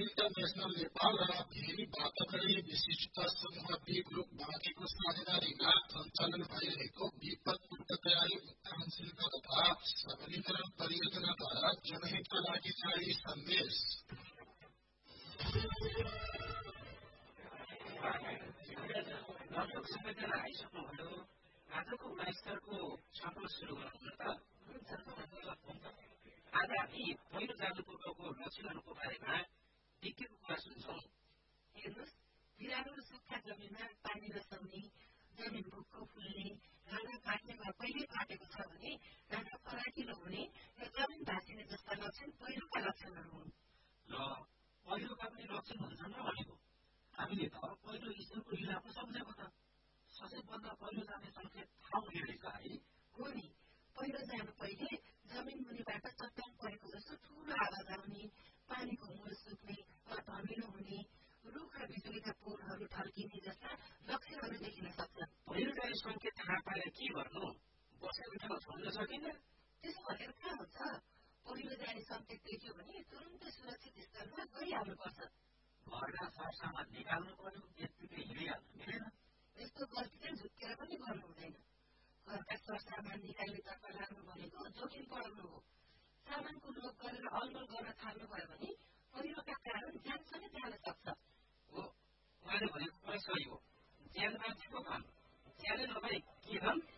International Nepal र very बातकरी विशिष्ट समूह बी ग्रुप बाँकीको साझेदारीमा सञ्चालन भइरहेको विपद पूर्व तयारी उत्थानशीलता तथा सबलीकरण परियोजनाद्वारा जनहितका लागि जारी सन्देश। लगभग सबैजना आइसक्नुभयो। आजको गुणस्तरको छलफल सुरु गरौँ त। आज हामी पहिलो जाडोपूर्वको लक्षणहरूको बारेमा विज्ञको कुरा सुन्छौँ। हेर्नुहोस्, बिरालो र सुक्खा जमिनमा पानी नसर्ने, जमिन भुक्क फुल्ने, ढाँडा फाट्ने वा पहिले फाटेको छ भने ढाँडा फराकिलो हुने र जमिन भाँचिने जस्ता लक्षण पहिरोका लक्षणहरू हुन्। ल, पहिरोका पनि लक्षण हुन्छन् र भनेको। हामीले त पहिलो ईश्वरको लीला पो सम्झेको त। सचेतभन्दा पहिरो जाने सङ्केत ठाउँ हेरेका है। हो नि, पहिरो जानु पहिले जमिन मुनिबाट चट्टान परेको जस्तो ठूलो आवाज आउने, पानीको मूल सुक्ने वा धमिलो हुने, रुख र बिजुलीका पोलहरू ढल्किने जस्ता लक्षणहरू देखिन सक्छन्। पहिरो जाने सङ्केत थाहा पाएर के गर्नु? बसेको ठाउँ छोड्न सकिन्न? त्यसो भनेर कहाँ हुन्छ? पहिरो जाने सङ्केत देख्यो भने तुरुन्तै सुरक्षित स्थलमा गइहाल्नुपर्छ। घरका सरसामान निकाल्नु पर्यो, यत्तिकै हिँडिहाल्नु मिलेन। यस्तो गल्ती चाहिँ झुक्केर पनि गर्नु हुँदैन। घरका सरसामान निकाल्नेतर्फ लाग्नु भनेको जोखिम पढाउनु हो। सामानको लोभ गरेर अलमल गर्न थाल्नुभयो भने पहिरोका कारण ज्यान समेत जान सक्छ। हो, उहाँले भनेको कुरा सही हो। ज्यान बाँचेको काम, ज्यानै नभए के धन?